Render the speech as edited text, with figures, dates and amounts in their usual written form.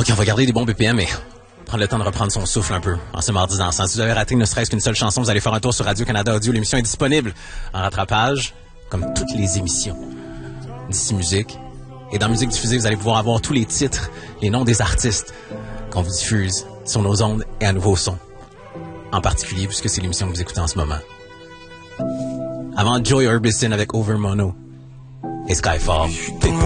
on va garder des bons BPM, mais prendre le temps de reprendre son souffle un peu en ce mardi dansant. Si vous avez raté ne serait-ce qu'une seule chanson, vous allez faire un tour sur Radio-Canada Audio. L'émission est disponible en rattrapage, comme toutes les émissions d'ici Musique. Et dans Musique diffusée, vous allez pouvoir avoir tous les titres, les noms des artistes qu'on vous diffuse sur nos ondes et à nouveau son. En particulier, puisque c'est l'émission que vous écoutez en ce moment. Avant Joy Orbison avec Over Mono et Skyfall.